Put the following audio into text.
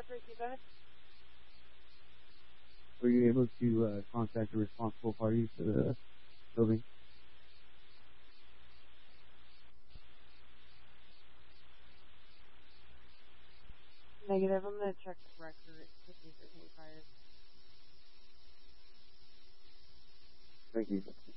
Repeat that. Were you able to contact the responsible parties for the building? Negative. I'm gonna check the record to see if there's any fires. Thank you.